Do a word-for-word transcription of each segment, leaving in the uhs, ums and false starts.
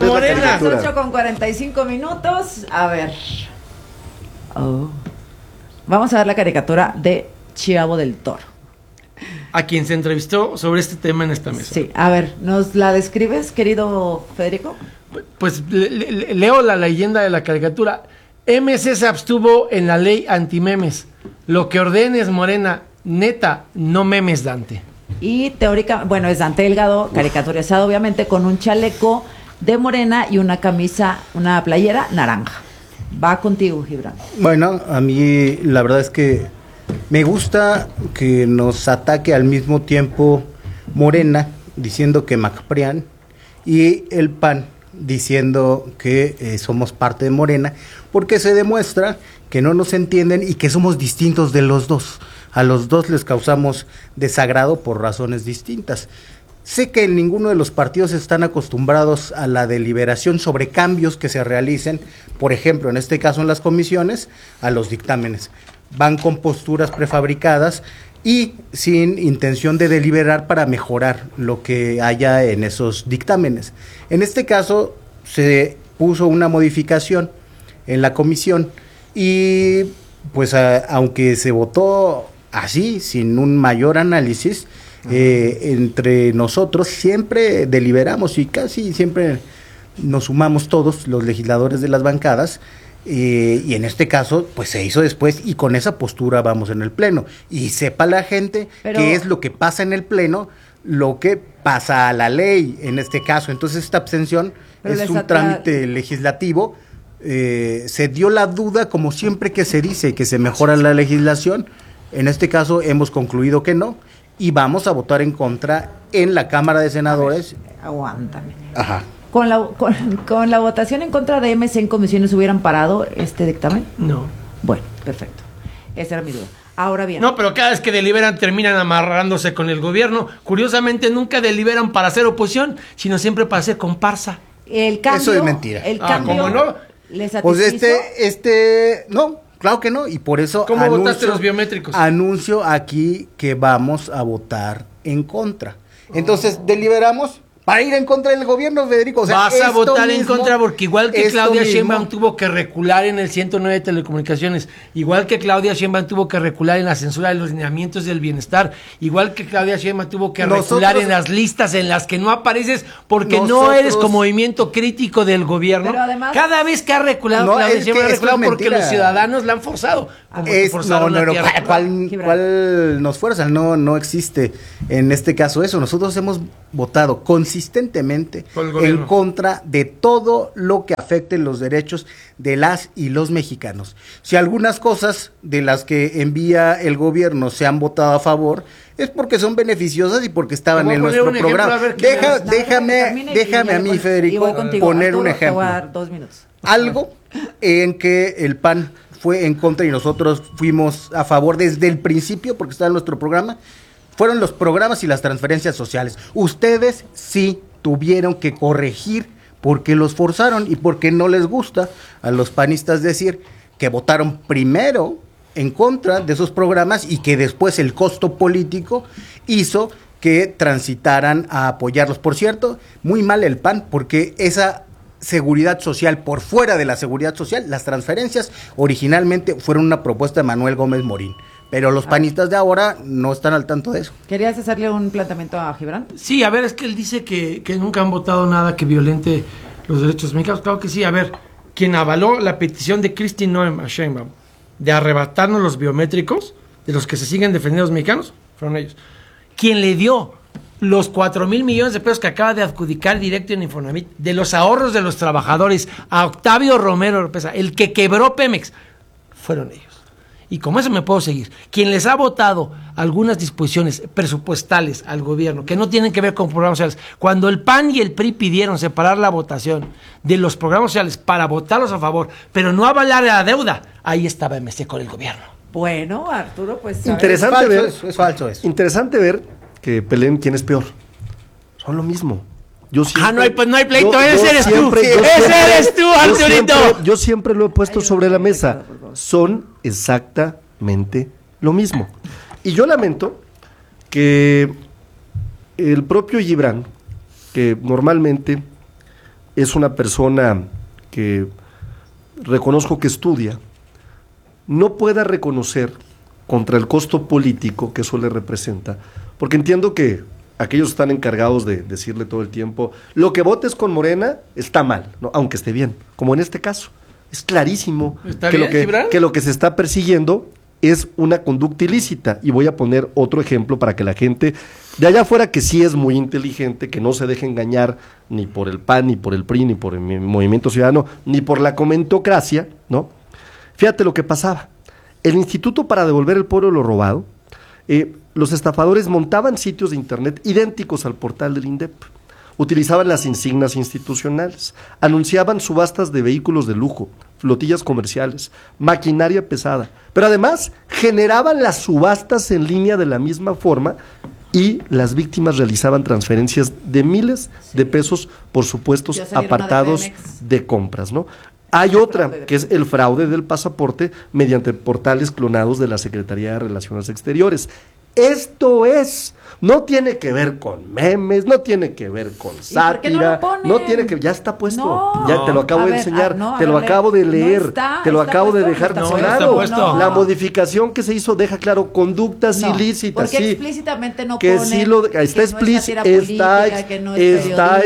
es la caricatura. ocho con cuarenta y cinco minutos. A ver. Oh. Vamos a ver la caricatura de Chavo del Toro. A quien se entrevistó sobre este tema en esta mesa. Sí, a ver, ¿nos la describes, querido Federico? Pues le, le, leo la leyenda de la caricatura. M C se abstuvo en la ley antimemes. Lo que ordenes, Morena, neta, no memes, Dante. Y teórica, bueno, es Dante Delgado, caricaturizado obviamente, con un chaleco de Morena y una camisa, una playera naranja. Va contigo, Gibran. Bueno, a mí la verdad es que me gusta que nos ataque al mismo tiempo Morena, diciendo que MacPrian, y el P A N, diciendo que eh, somos parte de Morena, porque se demuestra que no nos entienden y que somos distintos de los dos. A los dos les causamos desagrado por razones distintas. Sé que ninguno de los partidos están acostumbrados a la deliberación sobre cambios que se realicen, por ejemplo, en este caso en las comisiones, a los dictámenes. Van con posturas prefabricadas y sin intención de deliberar para mejorar lo que haya en esos dictámenes. En este caso se puso una modificación en la comisión y pues a, aunque se votó así, sin un mayor análisis, eh, entre nosotros siempre deliberamos y casi siempre nos sumamos todos los legisladores de las bancadas. Eh, y en este caso, pues se hizo después y con esa postura vamos en el pleno. Y sepa la gente Pero... qué es lo que pasa en el pleno, lo que pasa a la ley en este caso. Entonces esta abstención Pero es un atra... trámite legislativo. Eh, se dio la duda, como siempre que se dice que se mejora la legislación. En este caso hemos concluido que no y vamos a votar en contra en la Cámara de Senadores. A ver, aguántame. Ajá. ¿Con la, con, con la votación en contra de M C en comisiones hubieran parado este dictamen? No. Bueno, perfecto. Esa era mi duda. Ahora bien. No, pero cada vez que deliberan terminan amarrándose con el gobierno. Curiosamente nunca deliberan para hacer oposición, sino siempre para hacer comparsa. El cambio, Eso es mentira. El Ah, cambio, ¿cómo no? ¿Les satisfizo? Pues este, este, no, claro que no, y por eso ¿Cómo anuncio, votaste los biométricos? Anuncio aquí que vamos a votar en contra. Entonces, deliberamos para ir en contra del gobierno, Federico. O sea, vas a votar mismo, en contra porque igual que Claudia mismo, Sheinbaum tuvo que recular en el ciento nueve de telecomunicaciones, igual que Claudia Sheinbaum tuvo que recular en la censura de los lineamientos del bienestar, igual que Claudia Sheinbaum tuvo que nosotros, recular en las listas en las que no apareces porque nosotros, no eres como movimiento crítico del gobierno. Pero además, cada vez que ha reculado no, Claudia Sheinbaum ha reculado porque mentira. los ciudadanos la han forzado. Como Es, forzaron no, no, no, tierra, ¿cuál, cuál, ¿cuál nos fuerza? No, no existe en este caso eso. Nosotros hemos votado consistentemente en contra de todo lo que afecte los derechos de las y los mexicanos. Si algunas cosas de las que envía el gobierno se han votado a favor, es porque son beneficiosas y porque estaban en nuestro programa. Deja, no, déjame, déjame a mí, Federico, poner Arturo, un ejemplo. Te voy a dar dos minutos. Algo en que el P A N fue en contra y nosotros fuimos a favor desde el principio, porque está en nuestro programa, fueron los programas y las transferencias sociales. Ustedes sí tuvieron que corregir porque los forzaron y porque no les gusta a los panistas decir que votaron primero en contra de esos programas y que después el costo político hizo que transitaran a apoyarlos. Por cierto, muy mal el P A N, porque esa seguridad social, por fuera de la seguridad social, las transferencias originalmente fueron una propuesta de Manuel Gómez Morín, pero los panistas de ahora no están al tanto de eso. ¿Querías hacerle un planteamiento a Gibran? Sí, a ver, es que él dice que, que nunca han votado nada que violente los derechos mexicanos. Claro que sí, a ver, quien avaló la petición de Kristi Noem a Sheinbaum de arrebatarnos los biométricos, de los que se siguen defendiendo los mexicanos, fueron ellos. Quien le dio los cuatro mil millones de pesos que acaba de adjudicar directo en Infonavit, de los ahorros de los trabajadores, a Octavio Romero Oropeza, el que quebró Pemex, fueron ellos. Y como eso me puedo seguir. Quien les ha votado algunas disposiciones presupuestales al gobierno que no tienen que ver con programas sociales, cuando el P A N y el P R I pidieron separar la votación de los programas sociales para votarlos a favor, pero no avalar la deuda, ahí estaba M C con el gobierno. Bueno, Arturo, pues... Interesante es ver, falso eso, es falso eso. Interesante ver que peleen quién es peor. Son lo mismo. Yo siempre, ah, no hay, pues no hay pleito, yo, ese yo eres siempre, tú, ese siempre, eres tú, Arturito. Yo siempre, yo siempre lo he puesto sobre la mesa. Son exactamente lo mismo. Y yo lamento que el propio Gibran, que normalmente es una persona que reconozco que estudia, no pueda reconocer contra el costo político que eso le representa, porque entiendo que aquellos están encargados de decirle todo el tiempo, lo que votes con Morena está mal, ¿no? Aunque esté bien, como en este caso. Es clarísimo ¿Está que, bien, lo que, Gibran? que lo que se está persiguiendo es una conducta ilícita. Y voy a poner otro ejemplo para que la gente de allá afuera, que sí es muy inteligente, que no se deje engañar ni por el P A N, ni por el P R I, ni por el Movimiento Ciudadano, ni por la comentocracia, ¿no? Fíjate lo que pasaba. El Instituto para Devolver al Pueblo lo Robado, eh, los estafadores montaban sitios de internet idénticos al portal del INDEP, utilizaban las insignias institucionales, anunciaban subastas de vehículos de lujo, flotillas comerciales, maquinaria pesada, pero además generaban las subastas en línea de la misma forma y las víctimas realizaban transferencias de miles sí. de pesos por supuestos apartados de, de compras, ¿no? Hay otra, que es el fraude del pasaporte mediante portales clonados de la Secretaría de Relaciones Exteriores. Esto es, no tiene que ver con memes, no tiene que ver con sátira, no, no tiene que, ya está puesto, no, ya te lo acabo a de ver, enseñar, a, no, te lo ver, acabo de leer, no está, te lo acabo puesto, de dejar no claro, no. la modificación que se hizo deja claro conductas no, ilícitas, porque sí, explícitamente no que pone sí lo, está que no explícito, es está, política, que no es está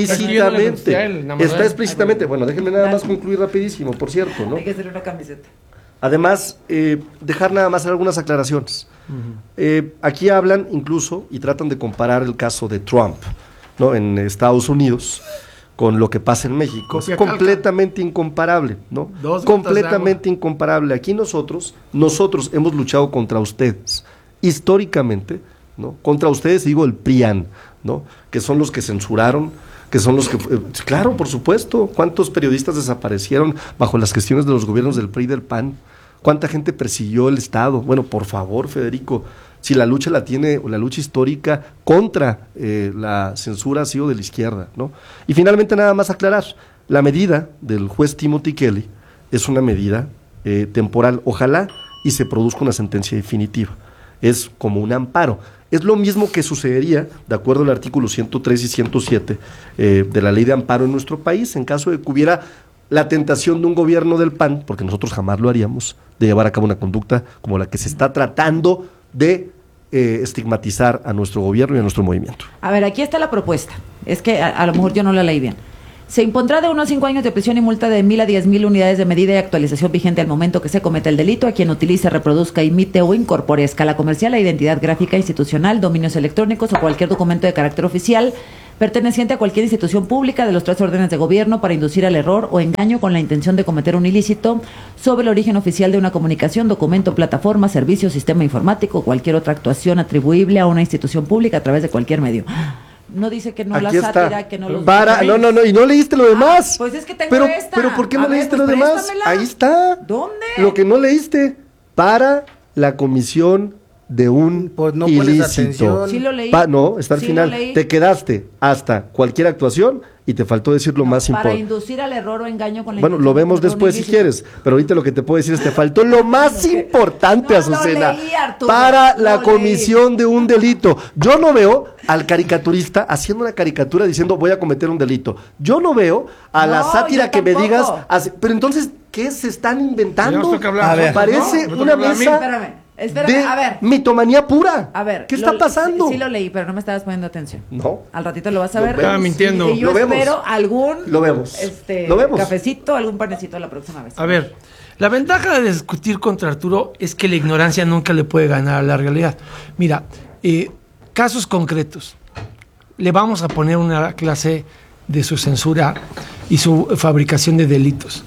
Que explícitamente, no él, nada más está él. explícitamente, bueno, déjenme nada más concluir rapidísimo, por cierto, ¿no? Hay que hacer una camiseta. Además, eh, dejar nada más algunas aclaraciones. Uh-huh. Eh, aquí hablan incluso y tratan de comparar el caso de Trump, ¿no? En Estados Unidos con lo que pasa en México. Es completamente incomparable, ¿no? Dos completamente incomparable. Aquí nosotros, nosotros hemos luchado contra ustedes, históricamente, ¿no? Contra ustedes, digo, el PRIAN, ¿no? Que son los que censuraron, que son los que, eh, claro, por supuesto, cuántos periodistas desaparecieron bajo las gestiones de los gobiernos del P R I y del P A N, cuánta gente persiguió el Estado. Bueno, por favor, Federico, si la lucha la tiene, la lucha histórica contra eh, la censura ha sido de la izquierda, ¿no? Y finalmente nada más aclarar, la medida del juez Timothy Kelly es una medida eh, temporal, ojalá y se produzca una sentencia definitiva, es como un amparo. Es lo mismo que sucedería, de acuerdo al artículo ciento tres y ciento siete eh, de la ley de amparo en nuestro país, en caso de que hubiera la tentación de un gobierno del P A N, porque nosotros jamás lo haríamos, de llevar a cabo una conducta como la que se está tratando de eh, estigmatizar a nuestro gobierno y a nuestro movimiento. A ver, aquí está la propuesta, es que a, a lo mejor yo no la leí bien. Se impondrá de uno a cinco años de prisión y multa de mil a diez mil unidades de medida y actualización vigente al momento que se cometa el delito a quien utilice, reproduzca, imite o incorpore a escala comercial la identidad gráfica institucional, dominios electrónicos o cualquier documento de carácter oficial perteneciente a cualquier institución pública de los tres órdenes de gobierno para inducir al error o engaño con la intención de cometer un ilícito sobre el origen oficial de una comunicación, documento, plataforma, servicio, sistema informático o cualquier otra actuación atribuible a una institución pública a través de cualquier medio. No dice que no Aquí la sátira, está. que no los... Para, no, no, no, y no leíste lo demás. Ah, pues es que tengo pero, esta. Pero ¿por qué no A ver, leíste pues lo demás? préstamela. Ahí está. ¿Dónde? Lo que no leíste. Para la comisión de un Pues no pones ilícito. atención. Sí lo leí. Pa- no, está al Sí final. lo leí. Te quedaste hasta cualquier actuación y te faltó decir lo No, más para importante. inducir al error o engaño con la Bueno, lo intención de vemos cometer un después si ilícito. quieres, pero ahorita lo que te puedo decir es te faltó lo más importante, No lo Azucena, leí, Arturo, para no la leí. comisión de un delito. Yo no veo al caricaturista haciendo una caricatura diciendo voy a cometer un delito. Yo no veo a la No, sátira yo que me tampoco. digas, así- pero entonces, ¿qué se están Ya inventando? nos toca hablar. A ver. Parece No, me una toca hablar a mí. mesa Espérame, espérame, de a ver. mitomanía pura. A ver. ¿Qué lo- está pasando? Sí, sí lo leí, pero no me estabas poniendo atención. No. Al ratito lo vas a Lo ver. vemos. Estaba mintiendo. Y yo Lo vemos. espero algún Lo vemos. Este, Lo vemos. cafecito, algún panecito la próxima vez. A ver, la ventaja de discutir contra Arturo es que la ignorancia nunca le puede ganar a la realidad. Mira, eh, casos concretos. Le vamos a poner una clase de su censura y su fabricación de delitos.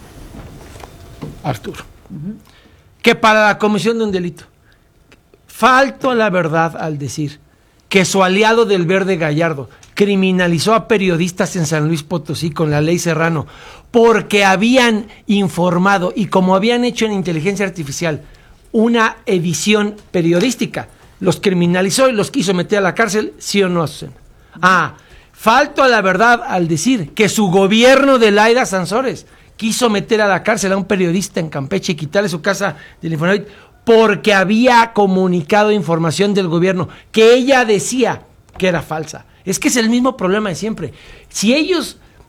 Arturo. Uh-huh. Que para la comisión de un delito, falto a la verdad al decir que su aliado del Verde Gallardo criminalizó a periodistas en San Luis Potosí con la ley Serrano porque habían informado y como habían hecho en inteligencia artificial una edición periodística, los criminalizó y los quiso meter a la cárcel, ¿sí o no, Azucena? Ah, falto a la verdad al decir que su gobierno de Laida Sansores quiso meter a la cárcel a un periodista en Campeche y quitarle su casa del Infonavit porque había comunicado información del gobierno que ella decía que era falsa. Es que es el mismo problema de siempre. Si ellos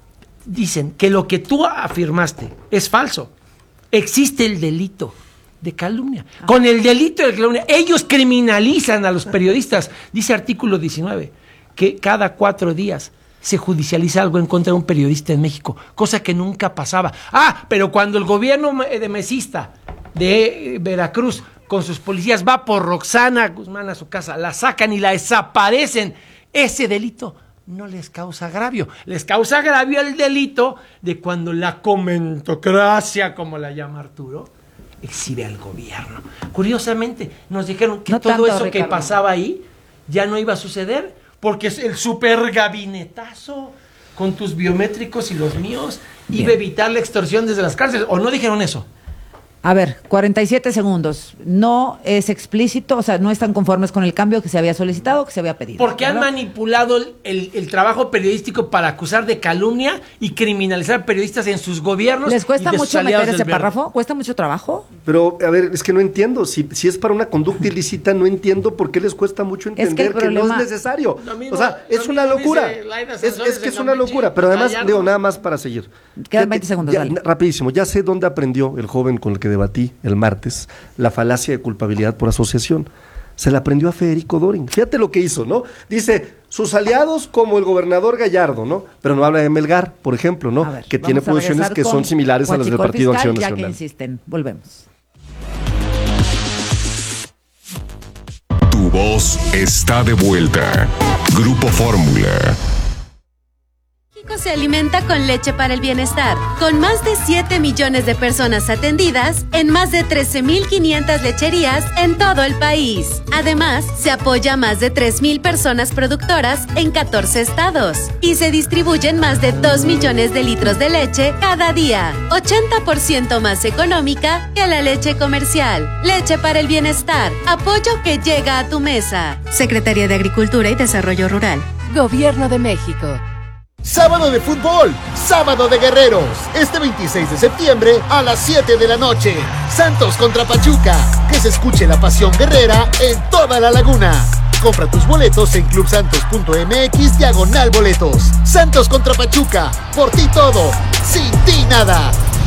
dicen que lo que tú afirmaste es falso, existe el delito de calumnia. Ah. Con el delito de calumnia, ellos criminalizan a los periodistas. Dice artículo diecinueve que cada cuatro días se judicializa algo en contra de un periodista en México, cosa que nunca pasaba. Ah, pero cuando el gobierno de mesista de Veracruz con sus policías va por Roxana Guzmán a su casa, la sacan y la desaparecen, ese delito no les causa agravio. Les causa agravio el delito de cuando la comentocracia, como la llama Arturo, exhibe al gobierno. Curiosamente, nos dijeron que no todo tanto, eso Ricardo. Que pasaba ahí ya no iba a suceder, porque el super gabinetazo con tus biométricos y los míos Bien. Iba a evitar la extorsión desde las cárceles. ¿O no dijeron eso? A ver, cuarenta y siete segundos. No es explícito, o sea, no están conformes con el cambio que se había solicitado, que se había pedido. Porque ¿verdad? Han manipulado el, el, el trabajo periodístico para acusar de calumnia y criminalizar periodistas en sus gobiernos. ¿Les cuesta mucho meter ese párrafo? ¿Cuesta mucho trabajo? Pero, a ver, es que no entiendo. Si, si es para una conducta ilícita, no entiendo por qué les cuesta mucho entender es que, que problema... no es necesario. Mismo, o sea, es una locura. Es, es que es una locura. Pero además, digo, nada más para seguir. Quedan veinte segundos, ya, dale. Rapidísimo. Ya sé dónde aprendió el joven con el que debatí el martes la falacia de culpabilidad por asociación. Se la aprendió a Federico Dorin. Fíjate lo que hizo, ¿no? Dice, sus aliados como el gobernador Gallardo, ¿no? Pero no habla de Melgar, por ejemplo, ¿no? Ver, que tiene posiciones que son similares a las del Partido Fiscal, Acción Nacional. Ya que insisten, volvemos. Tu voz está de vuelta. Grupo Fórmula. México se alimenta con leche para el bienestar, con más de siete millones de personas atendidas en más de trece mil quinientas lecherías en todo el país. Además, se apoya a más de tres mil personas productoras en catorce estados y se distribuyen más de dos millones de litros de leche cada día, ochenta por ciento más económica que la leche comercial. Leche para el bienestar, apoyo que llega a tu mesa. Secretaría de Agricultura y Desarrollo Rural, Gobierno de México. Sábado de fútbol, sábado de guerreros. Este veintiséis de septiembre a las siete de la noche. Santos contra Pachuca. Que se escuche la pasión guerrera en toda la laguna. Compra tus boletos en clubsantos.mx diagonal boletos. Santos contra Pachuca. Por ti todo, sin ti nada.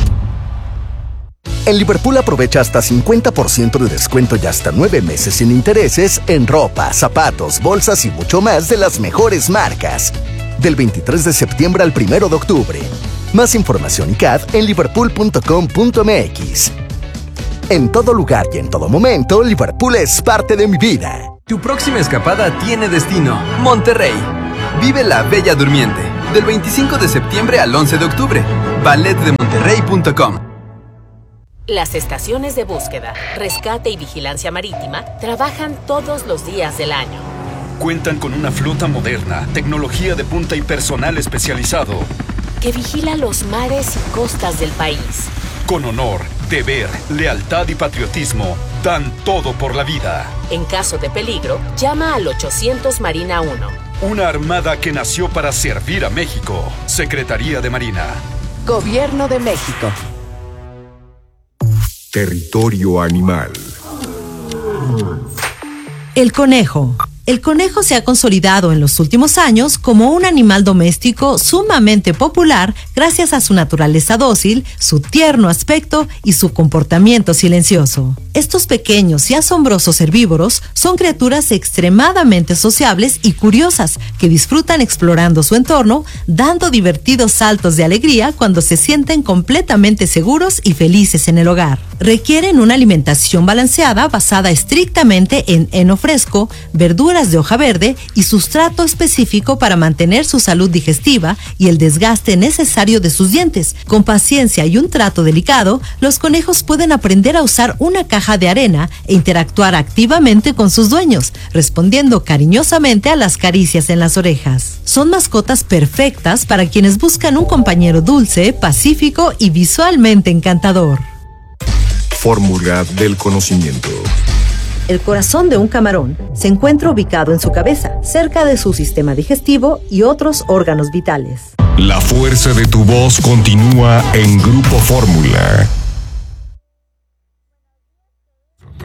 En Liverpool aprovecha hasta cincuenta por ciento de descuento y hasta nueve meses sin intereses en ropa, zapatos, bolsas y mucho más de las mejores marcas. Del veintitrés de septiembre al primero de octubre. Más información y C A D en liverpool punto com punto m x. En todo lugar y en todo momento, Liverpool es parte de mi vida. Tu próxima escapada tiene destino: Monterrey. Vive la Bella Durmiente, del veinticinco de septiembre al once de octubre. ballet de monterrey punto com. Las estaciones de búsqueda, rescate y vigilancia marítima trabajan todos los días del año. Cuentan con una flota moderna, tecnología de punta y personal especializado que vigila los mares y costas del país. Con honor, deber, lealtad y patriotismo, dan todo por la vida. En caso de peligro, llama al ochocientos Marina uno. Una armada que nació para servir a México. Secretaría de Marina. Gobierno de México. Territorio animal. El conejo. El conejo se ha consolidado en los últimos años como un animal doméstico sumamente popular gracias a su naturaleza dócil, su tierno aspecto y su comportamiento silencioso. Estos pequeños y asombrosos herbívoros son criaturas extremadamente sociables y curiosas que disfrutan explorando su entorno, dando divertidos saltos de alegría cuando se sienten completamente seguros y felices en el hogar. Requieren una alimentación balanceada basada estrictamente en heno fresco, verduras de hoja verde y sustrato específico para mantener su salud digestiva y el desgaste necesario de sus dientes. Con paciencia y un trato delicado, los conejos pueden aprender a usar una caja de arena e interactuar activamente con sus dueños, respondiendo cariñosamente a las caricias en las orejas. Son mascotas perfectas para quienes buscan un compañero dulce, pacífico y visualmente encantador. Fórmula del conocimiento. El corazón de un camarón se encuentra ubicado en su cabeza, cerca de su sistema digestivo y otros órganos vitales. La fuerza de tu voz continúa en Grupo Fórmula.